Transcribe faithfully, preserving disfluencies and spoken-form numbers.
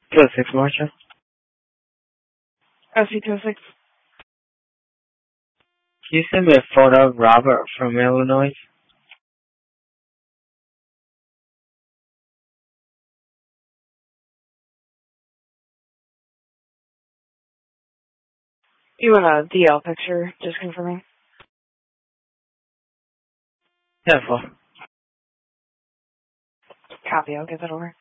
two oh six, Marshall. O C two oh six. Can you send me a photo of Robert from Illinois? You want a D L picture? Just confirming. Yeah, well. Copy. I'll get that over.